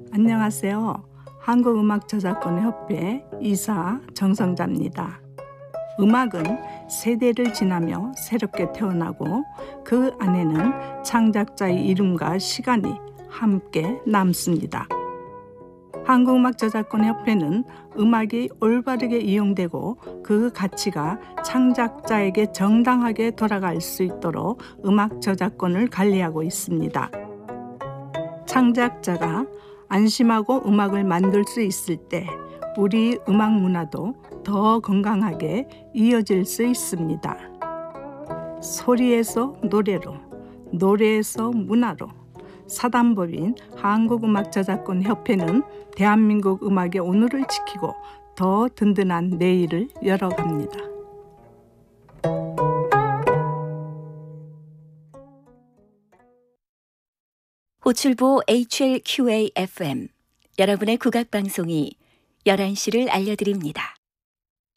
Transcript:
안녕하세요. 한국음악저작권협회 이사 정성자입니다. 음악은 세대를 지나며 새롭게 태어나고 그 안에는 창작자의 이름과 시간이 함께 남습니다. 한국음악저작권협회는 음악이 올바르게 이용되고 그 가치가 창작자에게 정당하게 돌아갈 수 있도록 음악 저작권을 관리하고 있습니다. 창작자가 안심하고 음악을 만들 수 있을 때 우리 음악 문화도 더 건강하게 이어질 수 있습니다. 소리에서 노래로, 노래에서 문화로 사단법인 한국음악저작권협회는 대한민국 음악의 오늘을 지키고 더 든든한 내일을 열어갑니다. 호출부 HLQA-FM 여러분의 국악방송이 11시를 알려드립니다.